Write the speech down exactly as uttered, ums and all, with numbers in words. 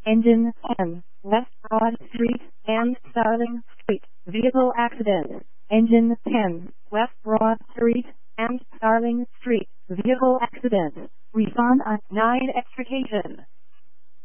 Engine ten, West Broad Street and Starling Street. Vehicle accident. Engine ten, West Broad Street and Starling Street. Vehicle accident. Refund on nine extrication.